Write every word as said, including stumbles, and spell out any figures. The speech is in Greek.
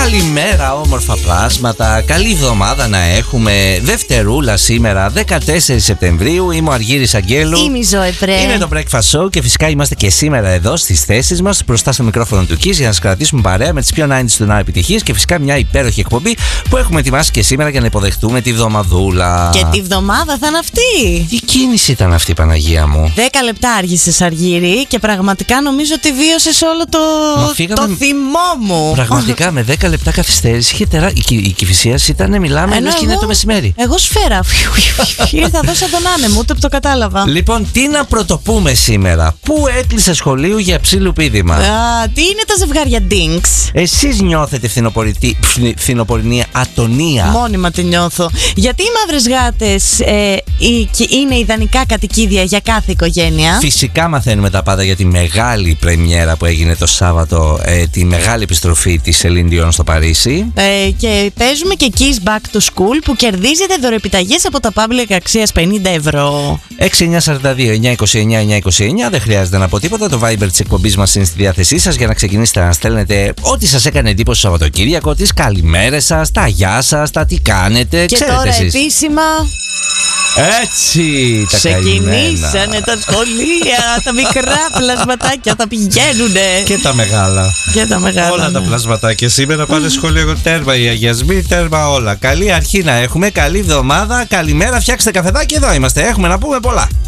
Καλημέρα, όμορφα πλάσματα. Καλή εβδομάδα να έχουμε. Δευτερούλα σήμερα, δεκατέσσερις Σεπτεμβρίου. Είμαι ο Αργύρης Αγγέλου. Είμαι η Ζωe Πρέ. Είναι το Breakfast Show και φυσικά είμαστε και σήμερα εδώ στις θέσεις μας, μπροστά στο μικρόφωνο του Kiss, για να σας κρατήσουμε παρέα με τις πιο ενενήντα του Now επιτυχίες και φυσικά μια υπέροχη εκπομπή που έχουμε ετοιμάσει και σήμερα για να υποδεχτούμε τη βδομαδούλα. Και τη βδομάδα θα είναι αυτή. Τι κίνηση ήταν αυτή, Παναγία μου. Δέκα λεπτά άργησες, Αργύρη, και πραγματικά νομίζω ότι βίωσες όλο το, φύγαμε... το θυμό μου. Πραγματικά με δέκα λεπτά καθυστέρηση είχε τερά... η, η Κηφισίας ήταν, μιλάμε, Ενώ λες και είναι το μεσημέρι. Εγώ σφαίρα. Ήρθα εδώ σαν τον άνεμο, ούτε που το κατάλαβα. Λοιπόν, τι να πρωτοπούμε σήμερα. Πού έκλεισε σχολείο για ψιλοπίδημα. Α, τι είναι τα ζευγάρια Dinks. Εσείς νιώθετε φθινοπορητή- φθι- φθινοπορεινή ατονία. Μόνιμα τη νιώθω. Γιατί οι μαύρες γάτες ε, η- και είναι ιδανικά κατοικίδια για κάθε οικογένεια. Φυσικά μαθαίνουμε τα πάντα για τη μεγάλη πρεμιέρα που έγινε το Σάββατο, ε, τη μεγάλη επιστροφή της Celine Dion στο Παρίσι. Ε, και παίζουμε και Kiss Back to School που κερδίζετε δωρεπιταγές από τα Public αξίας πενήντα ευρώ. έξι εννιά σαράντα δύο εννιά είκοσι εννιά εννιά είκοσι εννιά. Δεν χρειάζεται να πω τίποτα. Το Viber της εκπομπής μας είναι στη διάθεσή σας για να ξεκινήσετε να στέλνετε ό,τι σας έκανε εντύπωση το Σαββατοκύριακο, τις καλημέρες σας, τα γεια σας, τα τι κάνετε. Και ξέρετε τώρα εσείς. επίσημα Έτσι τα ξεκινήσανε καημένα. τα σχολεία. Τα μικρά πλασματάκια θα πηγαίνουνε. Και τα μεγάλα. Και τα μεγάλα. Όλα τα ναι. πλασματάκια σήμερα πάνε σχολείο. Τέρμα οι αγιασμοί, τέρμα όλα. Καλή αρχή να έχουμε, καλή εβδομάδα. Καλημέρα, φτιάξτε καφεδάκι. Εδώ είμαστε. Έχουμε να πούμε πολλά.